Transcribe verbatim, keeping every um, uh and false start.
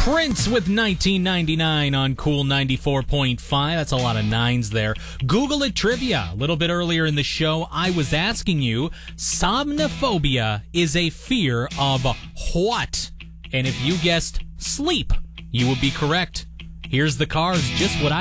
Prince with nineteen ninety-nine on Cool ninety-four point five. That's a lot of nines there. Google it trivia. A little bit earlier in the show, I was asking you, somnophobia is a fear of what? And if you guessed sleep, you would be correct. Here's the Cars, Just What I